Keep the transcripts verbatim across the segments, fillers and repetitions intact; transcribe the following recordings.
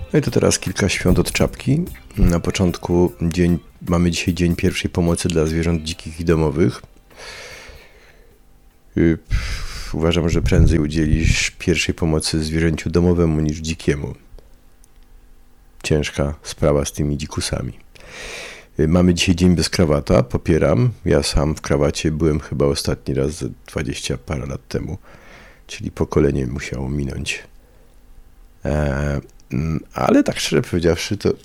No i to teraz kilka świąt od czapki. Na początku dzień, mamy dzisiaj dzień pierwszej pomocy dla zwierząt dzikich i domowych. Uważam, że prędzej udzielisz pierwszej pomocy zwierzęciu domowemu niż dzikiemu. Ciężka sprawa z tymi dzikusami. Mamy dzisiaj dzień bez krawata, popieram. Ja sam w krawacie byłem chyba ostatni raz dwadzieścia parę lat temu, czyli pokolenie musiało minąć. Eee, ale tak szczerze powiedziawszy, to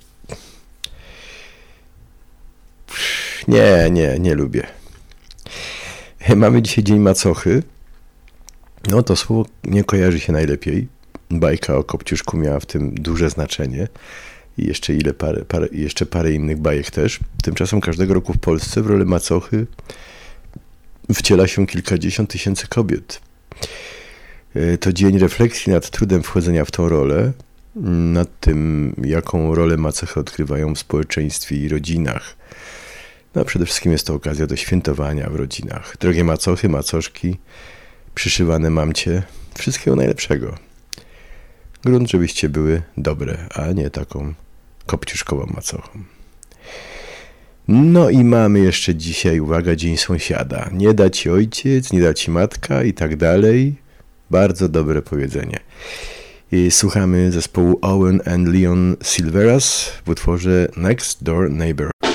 nie, nie, nie lubię. Mamy dzisiaj dzień macochy. No to słowo nie kojarzy się najlepiej. Bajka o Kopciuszku miała w tym duże znaczenie. I jeszcze ile parę, parę, jeszcze parę innych bajek też. Tymczasem każdego roku w Polsce w rolę macochy wciela się kilkadziesiąt tysięcy kobiet. To dzień refleksji nad trudem wchodzenia w tą rolę, nad tym, jaką rolę macochy odgrywają w społeczeństwie i rodzinach. No, przede wszystkim jest to okazja do świętowania w rodzinach. Drogie macochy, macoszki, przyszywane mamcie, wszystkiego najlepszego. Grunt, żebyście były dobre, a nie taką kopciuszkową macochą. No i mamy jeszcze dzisiaj, uwaga, Dzień Sąsiada. Nie da ci ojciec, nie da ci matka i tak dalej. Bardzo dobre powiedzenie. I słuchamy zespołu Owen and Leon Silveras w utworze Next Door Neighbor.